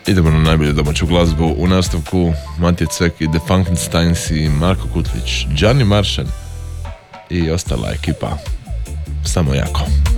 Idemo na najbolju domaću glazbu. U nastavku Matija Cvek i The Funkensteins i Marko Kutlić, Gianni Maršan i ostala ekipa. Samo jako.